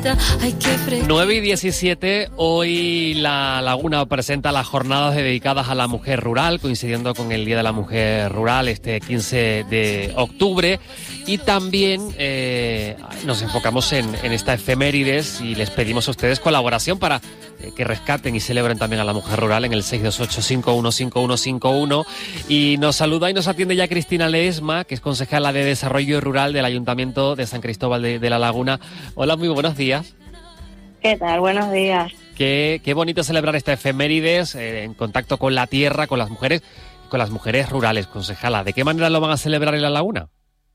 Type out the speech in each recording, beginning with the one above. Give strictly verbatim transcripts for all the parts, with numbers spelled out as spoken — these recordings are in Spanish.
nueve y diecisiete, hoy La Laguna presenta las jornadas dedicadas a la mujer rural, coincidiendo con el Día de la Mujer Rural este quince de octubre. Y también eh, nos enfocamos en, en esta efemérides y les pedimos a ustedes colaboración para eh, que rescaten y celebren también a la mujer rural en el seis dos ocho, cinco uno cinco uno cinco uno. Y nos saluda y nos atiende ya Cristina Ledesma, que es concejala de Desarrollo Rural del Ayuntamiento de San Cristóbal de, de La Laguna. Hola, muy buenos días. ¿Qué tal? Buenos días. Qué, qué bonito celebrar esta efemérides eh, en contacto con la tierra, con las mujeres, con las mujeres rurales, concejala. ¿De qué manera lo van a celebrar en La Laguna?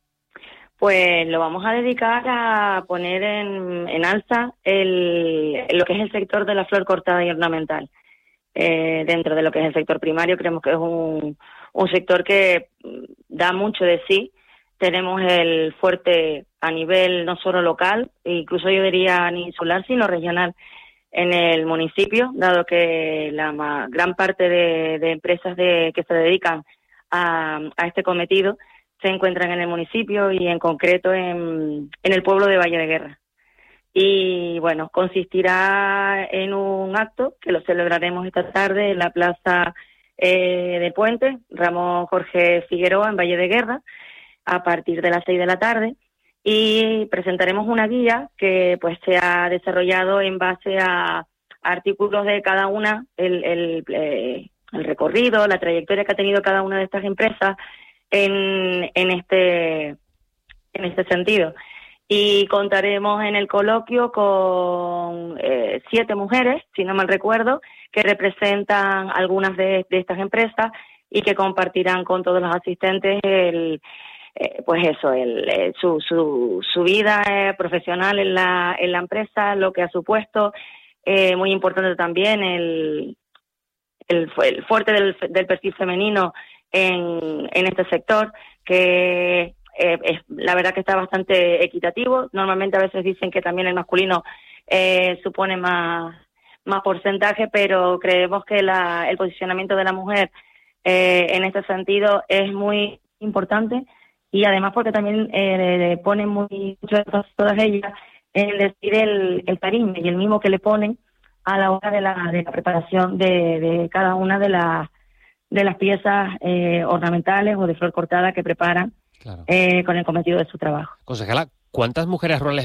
Pues lo vamos a dedicar a poner en, en alza el, lo que es el sector de la flor cortada y ornamental. Eh, dentro de lo que es el sector primario, creemos que es un, un sector que da mucho de sí. Tenemos el fuerte a nivel no solo local, incluso yo diría ni insular, sino regional en el municipio, dado que la ma- gran parte de, de empresas de, que se dedican a, a este cometido se encuentran en el municipio y en concreto en, en el pueblo de Valle de Guerra. Y bueno, consistirá en un acto que lo celebraremos esta tarde en la plaza eh, de Puente, Ramón Jorge Figueroa, en Valle de Guerra, a partir de las seis de la tarde, y presentaremos una guía que pues se ha desarrollado en base a artículos de cada una, el, el, eh, el recorrido, la trayectoria que ha tenido cada una de estas empresas en, en este en este sentido. Y contaremos en el coloquio con eh, siete mujeres, si no mal recuerdo, que representan algunas de, de estas empresas y que compartirán con todos los asistentes el Eh, pues eso, el, eh, su, su, su vida eh, profesional en la, en la empresa, lo que ha supuesto, eh, muy importante también el, el, el fuerte del, del perfil femenino en, en este sector, que eh, es, la verdad que está bastante equitativo. Normalmente a veces dicen que también el masculino eh, supone más, más porcentaje, pero creemos que la, el posicionamiento de la mujer eh, en este sentido es muy importante. Y además porque también eh, ponen muy mucho énfasis todas ellas en decir el, el cariño y el mimo que le ponen a la hora de la, de la preparación de, de cada una de las de las piezas eh, ornamentales o de flor cortada que preparan, claro, eh, con el cometido de su trabajo. Concejala, ¿cuántas mujeres rurales